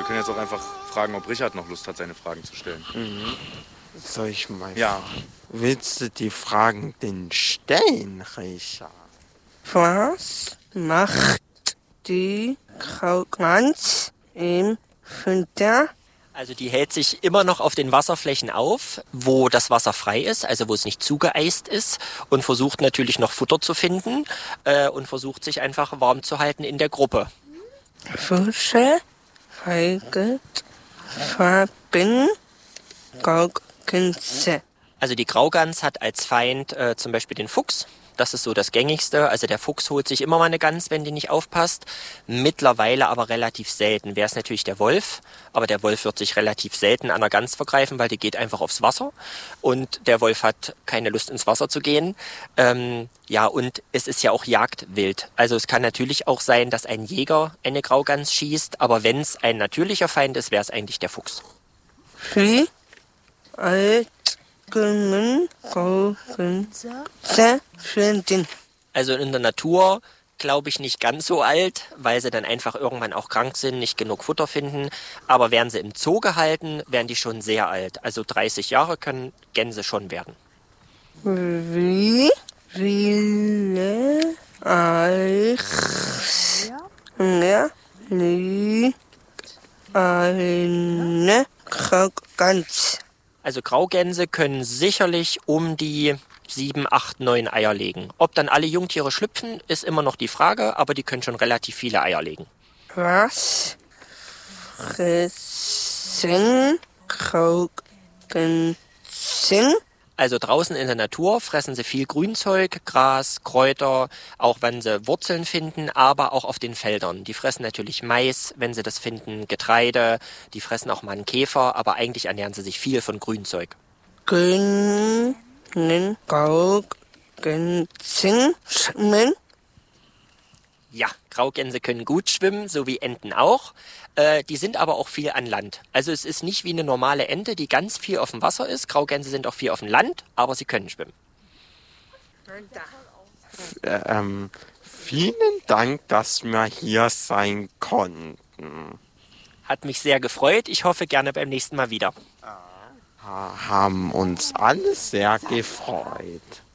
können jetzt auch einfach fragen, ob Richard noch Lust hat, seine Fragen zu stellen. Soll ich mal Ja. fragen? Willst du die Fragen denn stellen, Richard? Was macht die Graugans im Winter? Also die hält sich immer noch auf den Wasserflächen auf, wo das Wasser frei ist, also wo es nicht zugeeist ist, und versucht natürlich noch Futter zu finden und versucht sich einfach warm zu halten in der Gruppe. Welche Farben Graugänse? Also die Graugans hat als Feind zum Beispiel den Fuchs. Das ist so das Gängigste. Also der Fuchs holt sich immer mal eine Gans, wenn die nicht aufpasst. Mittlerweile aber relativ selten. Wäre es natürlich der Wolf. Aber der Wolf wird sich relativ selten an einer Gans vergreifen, weil die geht einfach aufs Wasser. Und der Wolf hat keine Lust, ins Wasser zu gehen. Ja, und es ist ja auch Jagdwild. Also es kann natürlich auch sein, dass ein Jäger eine Graugans schießt. Aber wenn es ein natürlicher Feind ist, wäre es eigentlich der Fuchs. Wie alt können Graugänse werden? Also in der Natur glaube ich nicht ganz so alt, weil sie dann einfach irgendwann auch krank sind, nicht genug Futter finden. Aber werden sie im Zoo gehalten, werden die schon sehr alt. Also 30 Jahre können Gänse schon werden. Wie viele Eier legt eine Graugans? Also Graugänse können sicherlich um die 7, 8, 9 Eier legen. Ob dann alle Jungtiere schlüpfen, ist immer noch die Frage, aber die können schon relativ viele Eier legen. Was fressen Graugänse? Also draußen in der Natur fressen sie viel Grünzeug, Gras, Kräuter, auch wenn sie Wurzeln finden, aber auch auf den Feldern. Die fressen natürlich Mais, wenn sie das finden, Getreide, die fressen auch mal einen Käfer, aber eigentlich ernähren sie sich viel von Grünzeug. Können Graugänse schwimmen? Ja, Graugänse können gut schwimmen, so wie Enten auch. Die sind aber auch viel an Land. Also es ist nicht wie eine normale Ente, die ganz viel auf dem Wasser ist. Graugänse sind auch viel auf dem Land, aber sie können schwimmen. Vielen Dank, dass wir hier sein konnten. Hat mich sehr gefreut. Ich hoffe gerne beim nächsten Mal wieder. Haben uns alle sehr gefreut.